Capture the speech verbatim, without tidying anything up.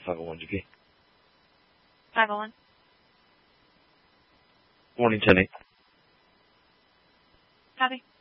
five oh one G P. five oh one. Morning, ten eight. Copy.